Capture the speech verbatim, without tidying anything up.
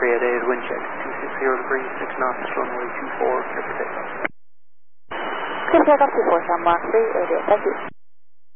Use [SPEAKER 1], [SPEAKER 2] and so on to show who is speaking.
[SPEAKER 1] three eight eight, wind check two six zero degrees, six knots, runway two four, clear for takeoff.
[SPEAKER 2] Clear for takeoff two four, Sean Mark three eight eight, thank you.